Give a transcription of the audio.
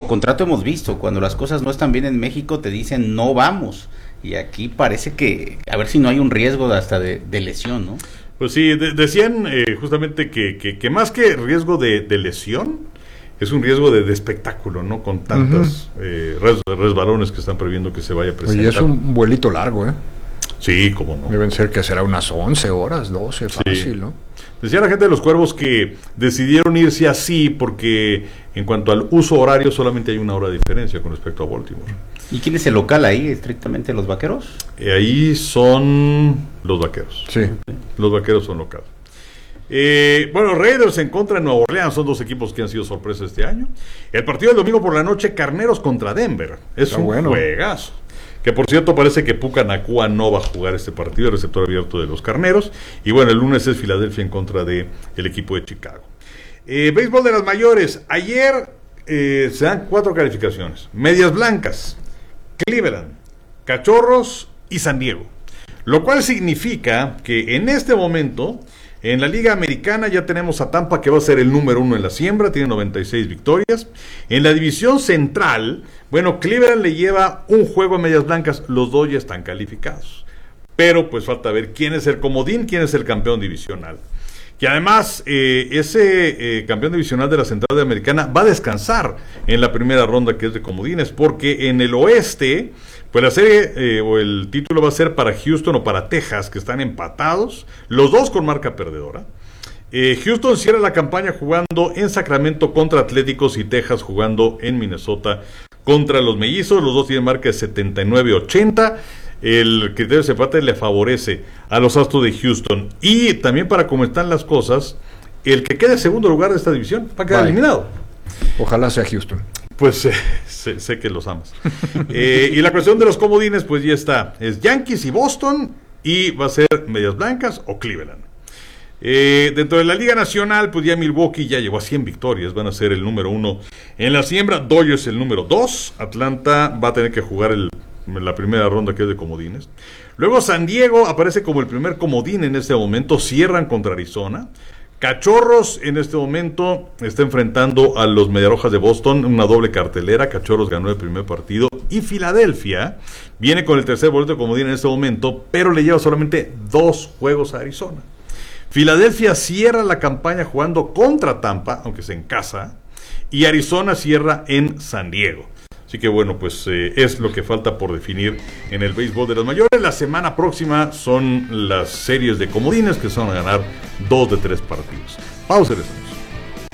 contrato hemos visto, cuando las cosas no están bien en México te dicen no vamos, y aquí parece que, a ver si no hay un riesgo hasta de lesión, ¿no? Pues sí, decían justamente que más que riesgo de lesión, es un riesgo de espectáculo, ¿no? Con tantos resbalones que están previendo que se vaya a presentar. Oye, es un vuelito largo, ¿eh? Sí, cómo no. Deben ser que será unas 11 horas, 12, fácil, sí. ¿No? Decía la gente de los Cuervos que decidieron irse así porque en cuanto al uso horario solamente hay una hora de diferencia con respecto a Baltimore. ¿Y quién es el local ahí? ¿Estrictamente los Vaqueros? Ahí son los Vaqueros. Sí. Los Vaqueros son locales. Bueno, Raiders en contra de Nueva Orleans son dos equipos que han sido sorpresa este año. El partido del domingo por la noche, Carneros contra Denver. Es un juegazo. Que por cierto parece que Puka Nacua no va a jugar este partido, el receptor abierto de los Carneros. Y bueno, el lunes es Filadelfia en contra de el equipo de Chicago. Béisbol de las mayores. Ayer se dan 4 calificaciones. Medias Blancas, Cleveland, Cachorros y San Diego. Lo cual significa que en este momento en la Liga Americana ya tenemos a Tampa, que va a ser el número 1 en la siembra, tiene 96 victorias. En la división central, bueno, Cleveland le lleva un juego a Medias Blancas, los dos ya están calificados. Pero pues falta ver quién es el comodín, quién es el campeón divisional. Y además, ese campeón divisional de la Central de Americana va a descansar en la primera ronda, que es de comodines, porque en el oeste, pues la serie o el título va a ser para Houston o para Texas, que están empatados, los dos con marca perdedora. Houston cierra la campaña jugando en Sacramento contra Atléticos y Texas jugando en Minnesota contra los Mellizos. Los dos tienen marca de 79-80. El criterio de desempate le favorece a los Astros de Houston. Y también, para cómo están las cosas, el que quede en segundo lugar de esta división va a quedar eliminado. Ojalá sea Houston. Pues sé que los amas. Y la cuestión de los comodines, pues ya está. Es Yankees y Boston, y va a ser Medias Blancas o Cleveland. Dentro de la Liga Nacional, pues ya Milwaukee ya llegó a 100 victorias, van a ser el número 1 en la siembra. Dodgers el número 2. Atlanta va a tener que jugar la primera ronda, que es de comodines. Luego San Diego aparece como el primer comodín en este momento. Cierran contra Arizona. Cachorros en este momento está enfrentando a los Mediarrojas de Boston, una doble cartelera. Cachorros ganó el primer partido. Y Filadelfia viene con el tercer boleto de comodín en este momento, pero le lleva solamente 2 juegos a Arizona. Filadelfia cierra la campaña jugando contra Tampa, aunque sea en casa, y Arizona cierra en San Diego. Así que bueno, pues es lo que falta por definir en el béisbol de las mayores. La semana próxima son las series de comodines, que son a ganar 2 de 3 partidos. Pausa y regresamos.